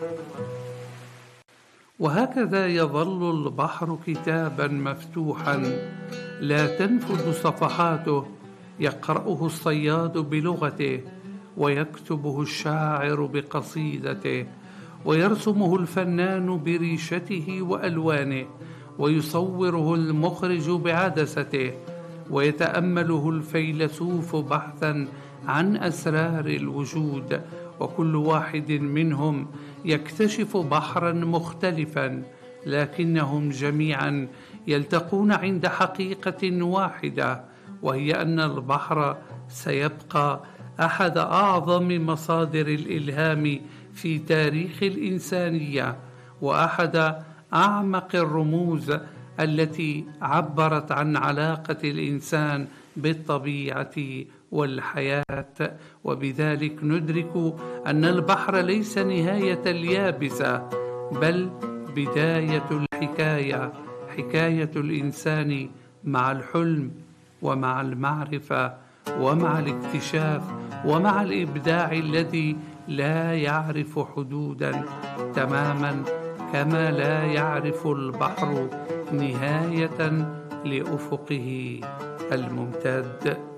وهكذا يظل البحر كتابا مفتوحا لا تنفذ صفحاته، يقرأه الصياد بلغته، ويكتبه الشاعر بقصيدته، ويرسمه الفنان بريشته وألوانه، ويصوره المخرج بعدسته، ويتأمله الفيلسوف بحثا عن أسرار الوجود. وكل واحد منهم يكتشف بحرا مختلفا، لكنهم جميعا يلتقون عند حقيقة واحدة، وهي أن البحر سيبقى أحد أعظم مصادر الإلهام في تاريخ الإنسانية، وأحد أعمق الرموز التي عبرت عن علاقة الإنسان بالطبيعة والحياة. وبذلك ندرك أن البحر ليس نهاية اليابسة، بل بداية الحكاية، حكاية الإنسان مع الحلم ومع المعرفة ومع الاكتشاف ومع الإبداع الذي لا يعرف حدوداً، تماماً كما لا يعرف البحر نهاية لأفقه الممتد.